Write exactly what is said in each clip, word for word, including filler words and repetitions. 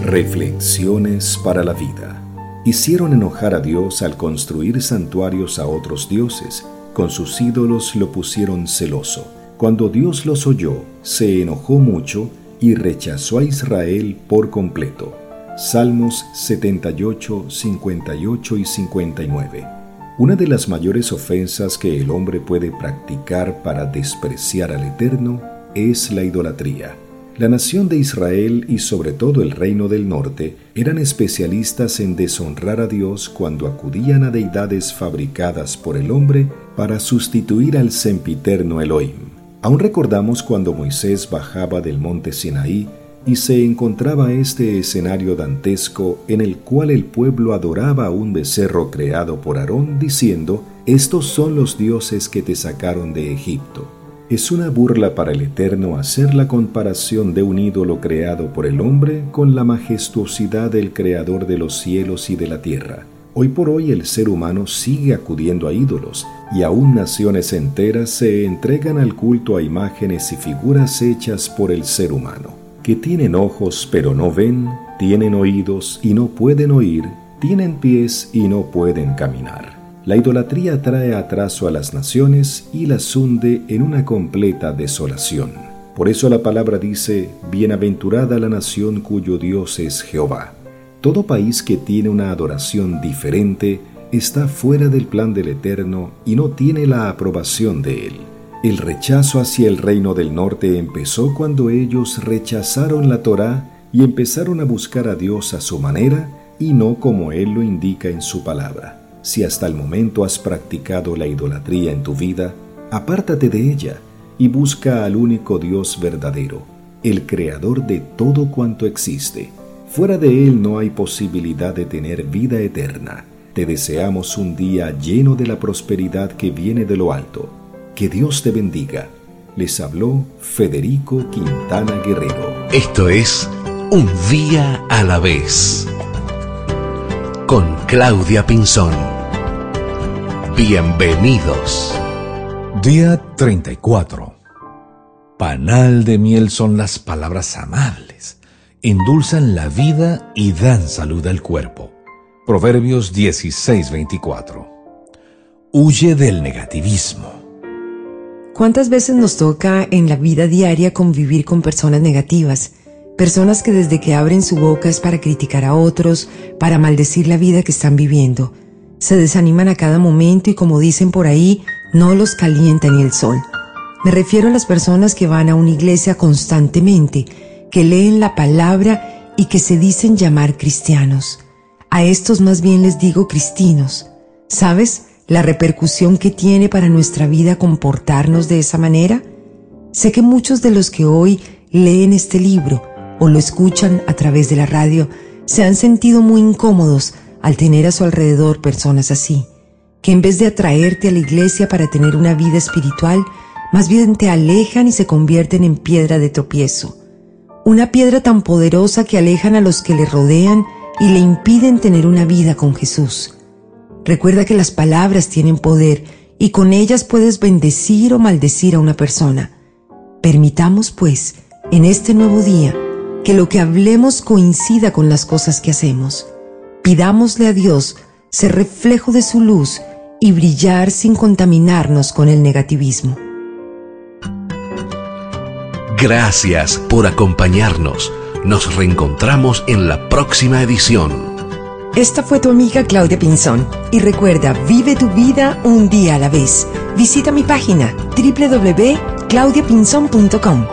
Reflexiones para la vida. Hicieron enojar a Dios al construir santuarios a otros dioses. Con sus ídolos lo pusieron celoso. Cuando Dios los oyó, se enojó mucho y rechazó a Israel por completo. Salmos setenta y ocho, cincuenta y ocho y cincuenta y nueve. Una de las mayores ofensas que el hombre puede practicar para despreciar al Eterno es la idolatría. La nación de Israel y sobre todo el reino del norte eran especialistas en deshonrar a Dios cuando acudían a deidades fabricadas por el hombre para sustituir al sempiterno Elohim. Aún recordamos cuando Moisés bajaba del monte Sinaí y se encontraba este escenario dantesco en el cual el pueblo adoraba a un becerro creado por Aarón diciendo: «Estos son los dioses que te sacaron de Egipto». Es una burla para el Eterno hacer la comparación de un ídolo creado por el hombre con la majestuosidad del Creador de los cielos y de la tierra. Hoy por hoy el ser humano sigue acudiendo a ídolos y aún naciones enteras se entregan al culto a imágenes y figuras hechas por el ser humano, que tienen ojos pero no ven, tienen oídos y no pueden oír, tienen pies y no pueden caminar. La idolatría trae atraso a las naciones y las hunde en una completa desolación. Por eso la palabra dice: «Bienaventurada la nación cuyo Dios es Jehová». Todo país que tiene una adoración diferente está fuera del plan del Eterno y no tiene la aprobación de Él. El rechazo hacia el reino del norte empezó cuando ellos rechazaron la Torá y empezaron a buscar a Dios a su manera y no como Él lo indica en su palabra. Si hasta el momento has practicado la idolatría en tu vida, apártate de ella y busca al único Dios verdadero, el Creador de todo cuanto existe. Fuera de Él no hay posibilidad de tener vida eterna. Te deseamos un día lleno de la prosperidad que viene de lo alto. Que Dios te bendiga. Les habló Federico Quintana Guerrero. Esto es Un Día a la Vez, con Claudia Pinzón. Bienvenidos. Día treinta y cuatro. Panal de miel son las palabras amables, endulzan la vida y dan salud al cuerpo. Proverbios dieciséis veinticuatro. Huye del negativismo. ¿Cuántas veces nos toca en la vida diaria convivir con personas negativas? Personas que desde que abren su boca es para criticar a otros, para maldecir la vida que están viviendo. Se desaniman a cada momento y, como dicen por ahí, no los calienta ni el sol. Me refiero a las personas que van a una iglesia constantemente, que leen la palabra y que se dicen llamar cristianos. A estos más bien les digo cristinos. ¿Sabes la repercusión que tiene para nuestra vida comportarnos de esa manera? Sé que muchos de los que hoy leen este libro o lo escuchan a través de la radio se han sentido muy incómodos al tener a su alrededor personas así, que en vez de atraerte a la iglesia para tener una vida espiritual, más bien te alejan y se convierten en piedra de tropiezo. Una piedra tan poderosa que alejan a los que le rodean y le impiden tener una vida con Jesús. Recuerda que las palabras tienen poder y con ellas puedes bendecir o maldecir a una persona. Permitamos, pues, en este nuevo día, que lo que hablemos coincida con las cosas que hacemos. Pidámosle a Dios ser reflejo de su luz y brillar sin contaminarnos con el negativismo. Gracias por acompañarnos. Nos reencontramos en la próxima edición. Esta fue tu amiga Claudia Pinzón. Y recuerda, vive tu vida un día a la vez. Visita mi página doble u doble u doble u punto claudia pinzón punto com.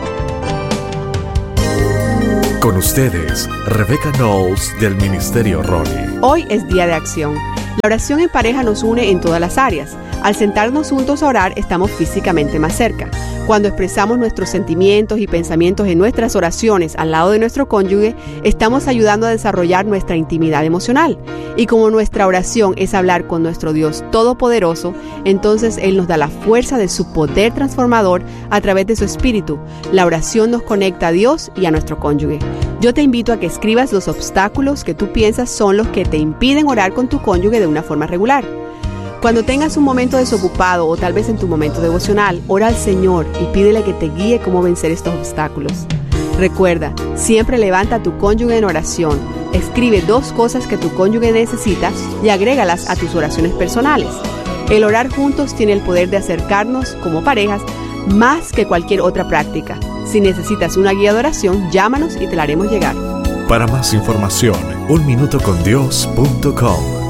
Con ustedes, Rebecca Knowles del Ministerio Rory. Hoy es Día de Acción. La oración en pareja nos une en todas las áreas. Al sentarnos juntos a orar, estamos físicamente más cerca. Cuando expresamos nuestros sentimientos y pensamientos en nuestras oraciones al lado de nuestro cónyuge, estamos ayudando a desarrollar nuestra intimidad emocional. Y como nuestra oración es hablar con nuestro Dios Todopoderoso, entonces Él nos da la fuerza de su poder transformador a través de su Espíritu. La oración nos conecta a Dios y a nuestro cónyuge. Yo te invito a que escribas los obstáculos que tú piensas son los que te impiden orar con tu cónyuge de una forma regular. Cuando tengas un momento desocupado o tal vez en tu momento devocional, ora al Señor y pídele que te guíe cómo vencer estos obstáculos. Recuerda, siempre levanta a tu cónyuge en oración. Escribe dos cosas que tu cónyuge necesita y agrégalas a tus oraciones personales. El orar juntos tiene el poder de acercarnos como parejas más que cualquier otra práctica. Si necesitas una guía de oración, llámanos y te la haremos llegar. Para más información, un minuto con dios punto com.